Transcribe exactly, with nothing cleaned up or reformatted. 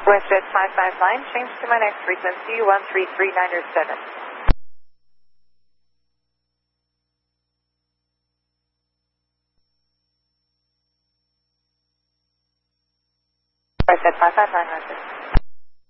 WestJet five five nine, change to my next frequency, one three three nine seven. WestJet five five nine, Roger.